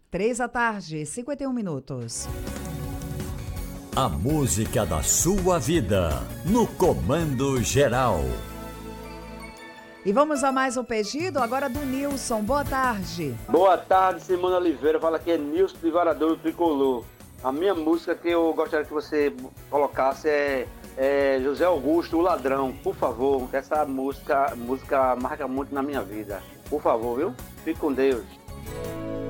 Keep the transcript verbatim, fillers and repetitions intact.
Três da tarde, cinquenta e um minutos. A música da sua vida, no Comando Geral. E vamos a mais um pedido, agora do Nilson. Boa tarde. Boa tarde, Simone Oliveira. Fala que é Nilson de Varador do Tricolor. A minha música que eu gostaria que você colocasse é, é José Augusto, O Ladrão. Por favor, essa música, música marca muito na minha vida. Por favor, viu? Fique com Deus.